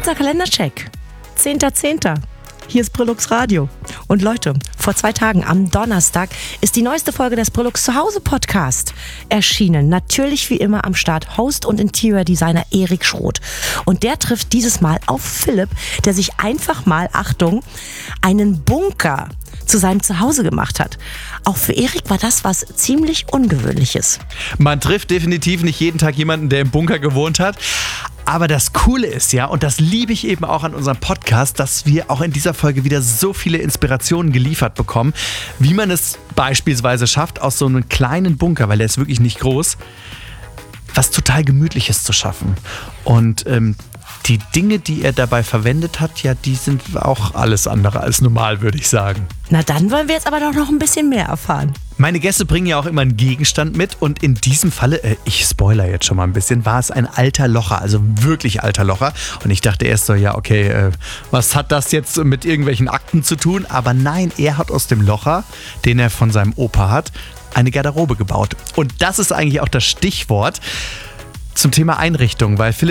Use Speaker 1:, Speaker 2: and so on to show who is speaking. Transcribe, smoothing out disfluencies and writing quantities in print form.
Speaker 1: Kurzer Kalendercheck. 10.10. Hier ist Brillux Radio. Und Leute, vor 2 Tagen am Donnerstag ist die neueste Folge des Brillux Zuhause Podcast erschienen. Natürlich wie immer am Start Host und Interior Designer Erik Schroth. Und der trifft dieses Mal auf Philipp, der sich einfach mal, Achtung, einen Bunker zu seinem Zuhause gemacht hat. Auch für Erik war das was ziemlich Ungewöhnliches.
Speaker 2: Man trifft definitiv nicht jeden Tag jemanden, der im Bunker gewohnt hat. Aber das Coole ist ja, und das liebe ich eben auch an unserem Podcast, dass wir auch in dieser Folge wieder so viele Inspirationen geliefert bekommen, wie man es beispielsweise schafft, aus so einem kleinen Bunker, weil der ist wirklich nicht groß, was total Gemütliches zu schaffen. Und die Dinge, die er dabei verwendet hat, ja, die sind auch alles andere als normal, würde ich sagen.
Speaker 1: Na dann wollen wir jetzt aber doch noch ein bisschen mehr erfahren.
Speaker 2: Meine Gäste bringen ja auch immer einen Gegenstand mit und in diesem Falle, ich spoiler jetzt schon mal ein bisschen, war es ein alter Locher, also wirklich alter Locher. Und ich dachte erst so, ja okay, was hat das jetzt mit irgendwelchen Akten zu tun? Aber nein, er hat aus dem Locher, den er von seinem Opa hat, eine Garderobe gebaut. Und das ist eigentlich auch das Stichwort zum Thema Einrichtung, weil Philipp